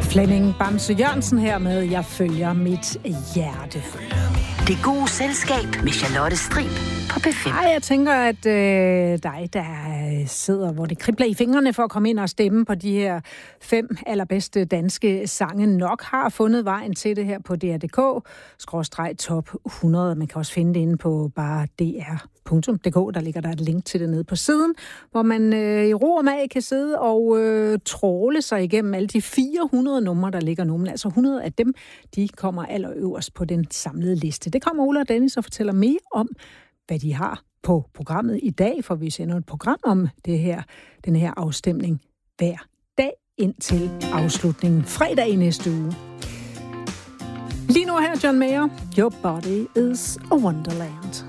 Flemming Bamse Jørgensen her med Jeg følger mit hjerte. Det gode selskab med Charlotte Strib på P5. Ej, jeg tænker, at dig, der sidder, hvor det kribler i fingrene for at komme ind og stemme på de her 5 allerbedste danske sange, nok har fundet vejen til det her på dr.dk/top 100. Man kan også finde det inde på bare dr.dk. Der ligger der et link til det nede på siden, hvor man i ro og mag kan sidde og tråle sig igennem alle de 400 numre, der ligger nu. Men altså 100 af dem, de kommer allerøverst på den samlede liste. Det kommer Ola og Dennis og fortæller mere om, hvad de har på programmet i dag, for vi sender et program om den her afstemning hver dag indtil afslutningen fredag i næste uge. Lige nu her, John Mayer, Your Body is a Wonderland.